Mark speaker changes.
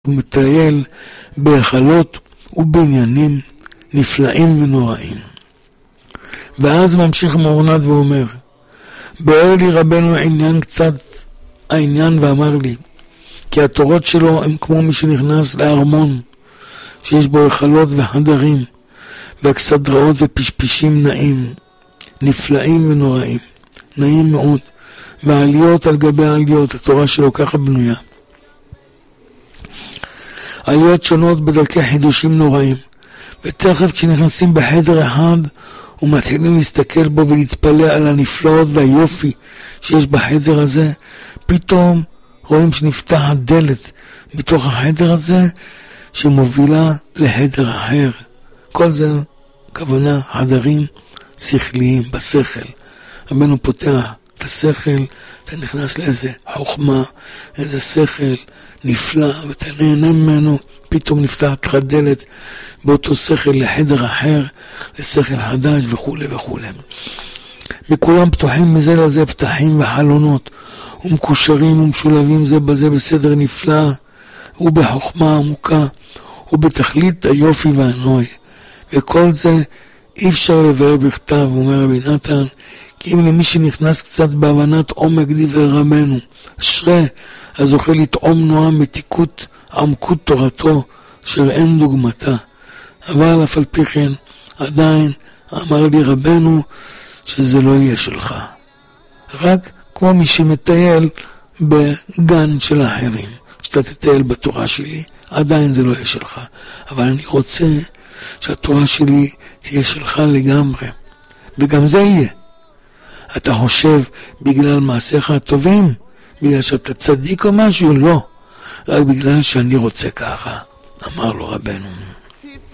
Speaker 1: הוא מטייל בהיכלות ובניינים נפלאים ונוראים. ואז ממשיך מורנד ואומר, באר לי רבנו העניין ואמר לי, כי התורות שלו הם כמו מי שנכנס לארמון, שיש בו היכלות וחדרים, ואכסדרות ופשפשים נעים, נפלאים ונוראים, נעים מאוד, ועליות על גבי העליות, התורה שלו ככה בנויה. עליות שונות בדרכי חידושים נוראים, ותכף כשנכנסים בחדר אחד, ומתחילים להסתכל בו ולהתפלא על הנפלאות והיופי שיש בחדר הזה, פתאום רואים שנפתחת דלת מתוך החדר הזה, שמובילה לחדר אחר. כל זה כוונה חדרים שכליים בשכל. רבנו פותח את השכל, אתה נכנס לאיזה חוכמה, איזה שכל נפלא, ואתה נהנה ממנו, פתאום נפתחת לך דלת באותו שכל לחדר אחר, לשכל חדש וכו' וכו'. מכולם פתוחים מזה לזה פתחים וחלונות, ומקושרים ומשולבים זה בזה בסדר נפלא, ובחוכמה עמוקה, ובתכלית היופי והנוי. וכל זה אי אפשר לבאר בכתב, אומר רבי נתן, כי אם למי שנכנס קצת בהבנת עומק דברי רבנו, אשרי הזוכה לטעום נועם מתיקות עמקות תורתו, אשר אין דוגמתה. אבל אף על פי כן, עדיין אמר לי רבנו שזה לא יהיה שלך. רק כמו מי שמטייל בגן של האחרים, שאתה תטייל בתורה שלי, עדיין זה לא יהיה שלך. אבל אני רוצה שהתורה שלי תהיה שלך לגמרי. וגם זה יהיה. אתה חושב בגלל מעשיך הטובים? בגלל שאתה צדיק או משהו? לא. רק בגלל שאני רוצה ככה, אמר לו רבנו.